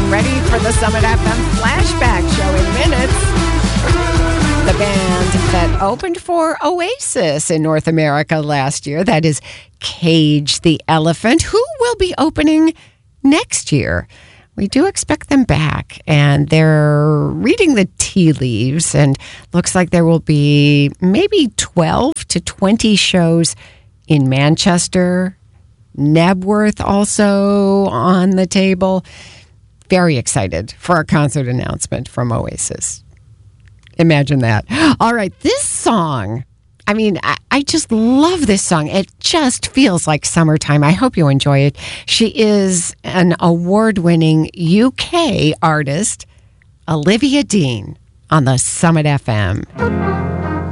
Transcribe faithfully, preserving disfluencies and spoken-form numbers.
getting ready for the Summit F M Flashback Show in minutes. The band that opened for Oasis in North America last year, that is Cage the Elephant, who will be opening next year. We do expect them back, and they're reading the tea leaves, and looks like there will be maybe twelve to twenty shows in Manchester. Knebworth also on the table. Very excited for our concert announcement from Oasis. Imagine that. All right, this song, I mean, I, I just love this song. It just feels like summertime. I hope you enjoy it. She is an award-winning U K artist, Olivia Dean, on the Summit F M.